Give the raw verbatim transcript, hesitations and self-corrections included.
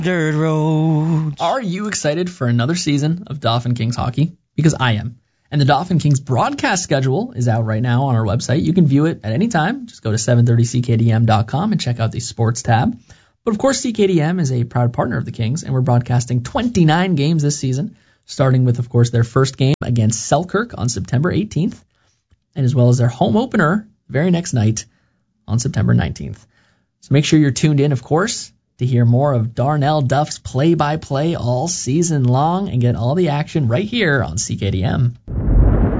Dirt roads. Are you excited for another season of Dauphin Kings hockey? Because I am. And the Dauphin Kings broadcast schedule is out right now on our website. You can view it at any time. Just go to seven thirty C K D M dot com and check out the sports tab. But of course, C K D M is a proud partner of the Kings, and we're broadcasting twenty-nine games this season, starting with, of course, their first game against Selkirk on September eighteenth, and as well as their home opener very next night on September nineteenth. So make sure you're tuned in, of course, to hear more of Darnell Duff's play-by-play all season long and get all the action right here on C K D M.